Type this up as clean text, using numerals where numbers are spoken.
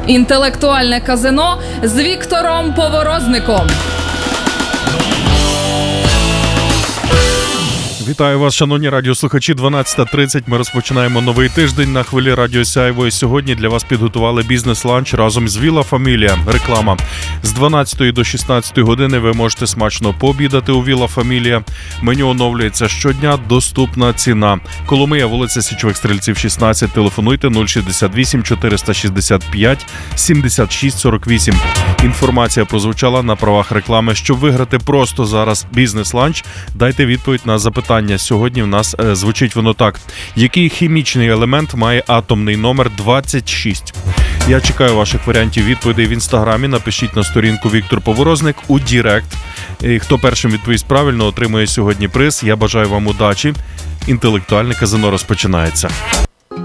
Інтелектуальне казино з Віктором Поворозником. Вітаю вас, шановні радіослухачі. 12:30. Ми розпочинаємо новий тиждень на хвилі Радіо Сяйво. І сьогодні для вас підготували бізнес-ланч разом з Віла Фамілія. Реклама. З 12 до 16 години ви можете смачно пообідати у Віла Фамілія. Меню оновлюється щодня, доступна ціна. Коломия, вулиця Січових Стрільців, 16. Телефонуйте 068 465 76 48. Інформація прозвучала на правах реклами. Щоб виграти просто зараз бізнес-ланч, дайте відповідь на запитання. Сьогодні в нас звучить воно так. Який хімічний елемент має атомний номер 26? Я чекаю ваших варіантів відповідей в інстаграмі. Напишіть на сторінку Віктор Поворозник у Дірект. І хто першим відповість правильно, отримує сьогодні приз. Я бажаю вам удачі. Інтелектуальне казино розпочинається.